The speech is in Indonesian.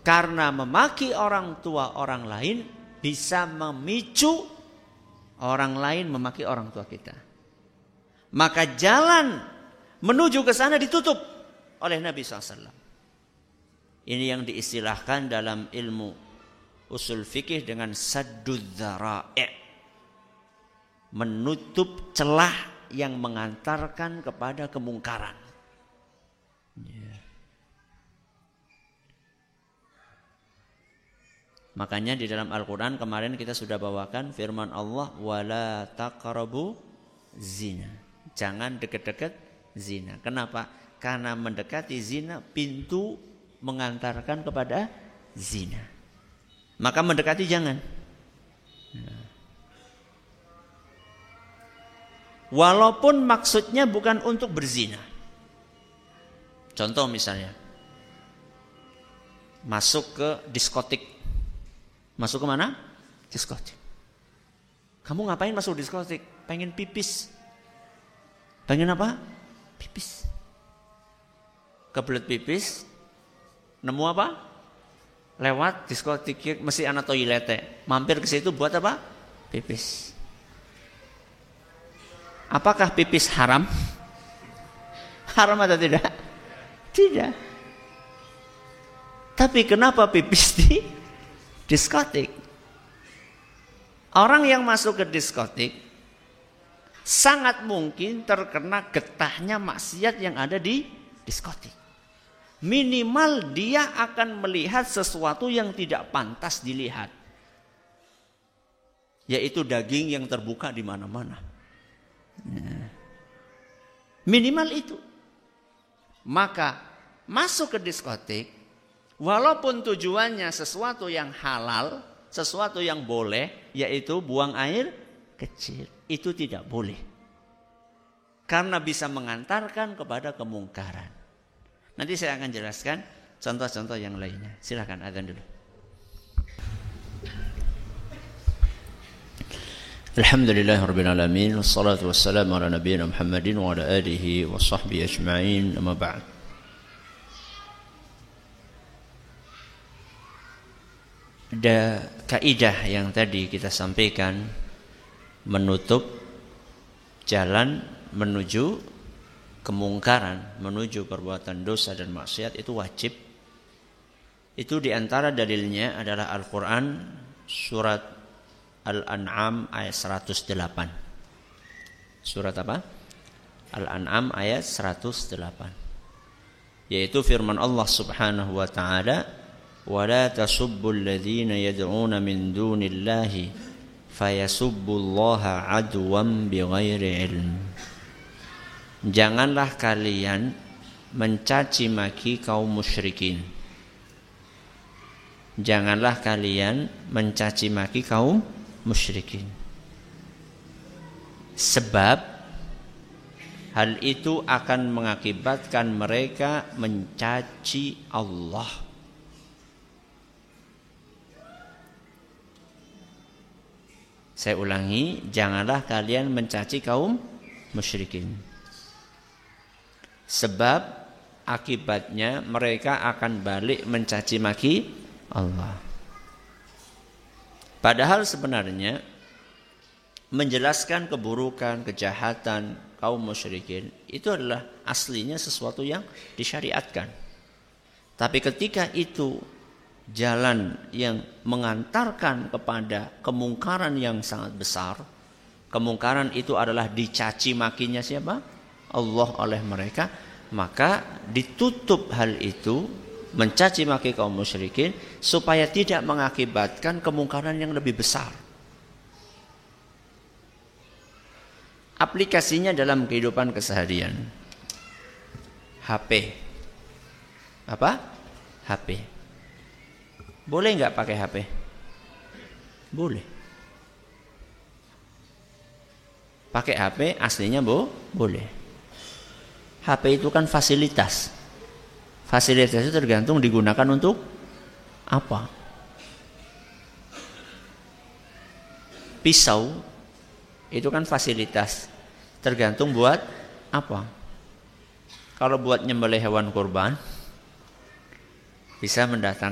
Karena memaki orang tua orang lain bisa memicu orang lain memaki orang tua kita. Maka jalan menuju ke sana ditutup oleh Nabi SAW. Ini yang diistilahkan dalam ilmu usul fikih dengan saddud dzara'i'. Menutup celah yang mengantarkan kepada kemungkaran. Makanya di dalam Al-Quran kemarin kita sudah bawakan firman Allah, wala taqrabu zina. Jangan dekat-dekat zina. Kenapa? Karena mendekati zina pintu mengantarkan kepada zina. Maka mendekati jangan. Walaupun maksudnya bukan untuk berzina. Contoh misalnya, masuk ke diskotik. Masuk ke mana? Diskotik. Kamu ngapain masuk diskotik? Pengen pipis. Pengen apa? Pipis. Kebelet pipis. Nemu apa? Lewat diskotik, mesti ana toilete. Mampir ke situ buat apa? Pipis. Apakah pipis haram? Haram atau tidak? Tidak. Tapi kenapa pipis di diskotik? Orang yang masuk ke diskotik sangat mungkin terkena getahnya maksiat yang ada di diskotik. Minimal dia akan melihat sesuatu yang tidak pantas dilihat, yaitu daging yang terbuka di mana-mana. Minimal itu. Maka masuk ke diskotik, walaupun tujuannya sesuatu yang halal, sesuatu yang boleh, yaitu buang air kecil, itu tidak boleh. Karena bisa mengantarkan kepada kemungkaran. Nanti saya akan jelaskan contoh-contoh yang lainnya. Silakan azan dulu. Alhamdulillahirabbil alamin, wassalatu wassalamu ala nabiyyina Muhammadin wa ala alihi wa sahbihi ajma'in. Amma ba'd. Ada kaidah yang tadi kita sampaikan, menutup jalan menuju kemungkaran, menuju perbuatan dosa dan maksiat itu wajib. Itu diantara dalilnya adalah Al-Quran surat Al-An'am ayat 108. Surat apa? Al-An'am ayat 108. Yaitu firman Allah Subhanahu wa taala, "Wa la tasubbul ladzina yad'una min dunillahi fayasubbullaha 'adwan bighairi ilm." Janganlah kalian mencaci maki kaum musyrikin. Janganlah kalian mencaci maki kaum musyrikin. Sebab hal itu akan mengakibatkan mereka mencaci Allah. Saya ulangi, janganlah kalian mencaci kaum musyrikin. Sebab akibatnya mereka akan balik mencaci maki Allah. Padahal sebenarnya menjelaskan keburukan, kejahatan kaum musyrikin itu adalah aslinya sesuatu yang disyariatkan. Tapi ketika itu jalan yang mengantarkan kepada kemungkaran yang sangat besar, kemungkaran itu adalah dicaci makinya siapa? Allah oleh mereka, maka ditutup hal itu, mencaci maki kaum musyrikin supaya tidak mengakibatkan kemungkaran yang lebih besar. Aplikasinya dalam kehidupan keseharian. HP. Apa? HP. Boleh nggak pakai HP? Boleh. Pakai HP aslinya boleh. HP itu kan fasilitas. Fasilitas itu tergantung digunakan untuk apa. Pisau itu kan fasilitas, tergantung buat apa. Kalau buat nyembelih hewan kurban bisa mendatangkan